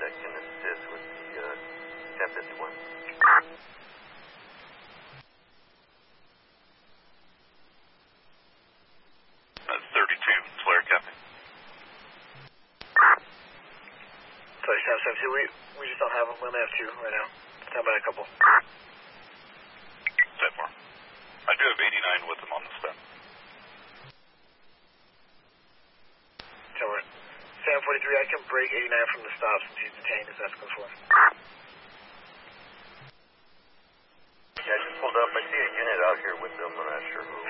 that can assist with the 1051. 32, Flare Captain. Sorry, 772, we just don't have them. We only have 2 right now. Stand by a couple. 10-4. I do have 89 with them on the step. So we're 743, I can break 89 from the stop since he's detained as that's good for him. Yeah, I just pulled up. I see a unit out here with them. I'm not sure who.